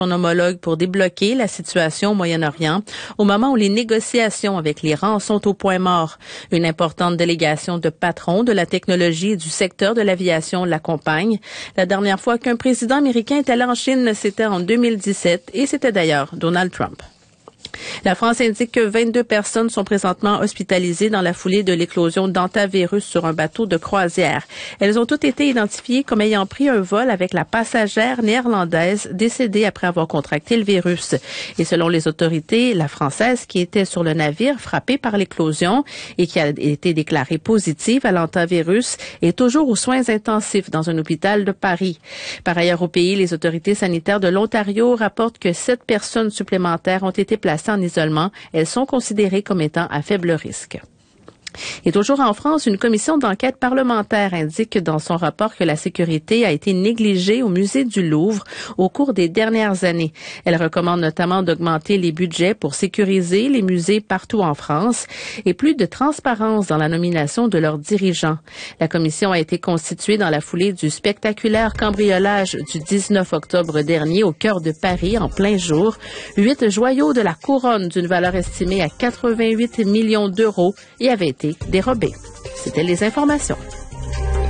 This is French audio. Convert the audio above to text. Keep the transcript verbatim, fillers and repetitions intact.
son homologue pour débloquer la situation au Moyen-Orient au moment où les négociations avec l'Iran sont au point mort. Une importante délégation de patrons de la technologie et du secteur de l'aviation l'accompagne. La dernière fois qu'un président américain est allé en Chine, c'était en deux mille dix-sept et c'était d'ailleurs Donald Trump. La France indique que vingt-deux personnes sont présentement hospitalisées dans la foulée de l'éclosion d'hantavirus sur un bateau de croisière. Elles ont toutes été identifiées comme ayant pris un vol avec la passagère néerlandaise décédée après avoir contracté le virus. Et selon les autorités, la Française qui était sur le navire frappée par l'éclosion et qui a été déclarée positive à l'hantavirus est toujours aux soins intensifs dans un hôpital de Paris. Par ailleurs, au pays, les autorités sanitaires de l'Ontario rapportent que sept personnes supplémentaires ont été placées en isolement. Elles sont considérées comme étant à faible risque. Et toujours en France, une commission d'enquête parlementaire indique dans son rapport que la sécurité a été négligée au musée du Louvre au cours des dernières années. Elle recommande notamment d'augmenter les budgets pour sécuriser les musées partout en France et plus de transparence dans la nomination de leurs dirigeants. La commission a été constituée dans la foulée du spectaculaire cambriolage du dix-neuf octobre dernier au cœur de Paris en plein jour. Huit joyaux de la couronne d'une valeur estimée à quatre-vingt-huit millions d'euros y avaient été dérobés. C'était les informations.